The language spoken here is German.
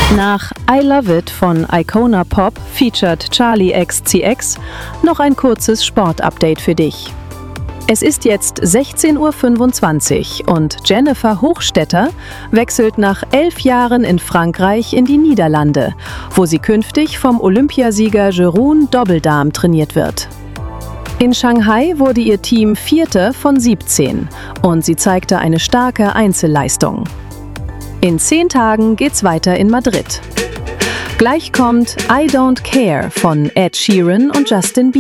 Nach I Love It von Icona Pop featured Charli XCX noch ein kurzes Sportupdate für dich. Es ist jetzt 16:25 Uhr und Jennifer Hochstetter wechselt nach 11 Jahren in Frankreich in die Niederlande, wo sie künftig vom Olympiasieger Jeroen Dobbeldam trainiert wird. In Shanghai wurde ihr Team Vierte von 17 und sie zeigte eine starke Einzelleistung. In 10 Tagen geht's weiter in Madrid. Gleich kommt I Don't Care von Ed Sheeran und Justin Bieber.